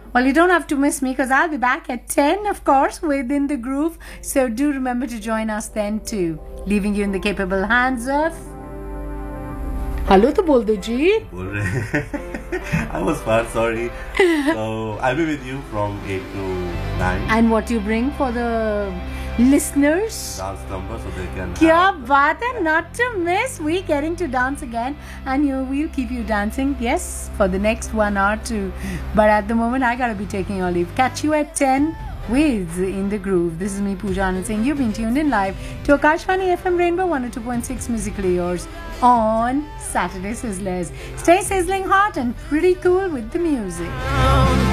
Well, you don't have to miss me because I'll be back at 10, of course, within the groove. So do remember to join us then too. Leaving you in the capable hands of... Hello to bol do ji. I was far sorry. So I'll be with you from 8 to 9. And what you bring for the listeners? Dance number so they can. Kya baat hai, not to miss. We getting to dance again, and we'll keep you dancing. Yes, for the next 1 hour too. But at the moment, I gotta be taking a leave. Catch you at 10 with In the Groove. This is me, Pooja Anand Singh. You've been tuned in live to Akashvani FM Rainbow 102.6 Musically Yours on Saturday Sizzlers. Stay sizzling hot and pretty cool with the music.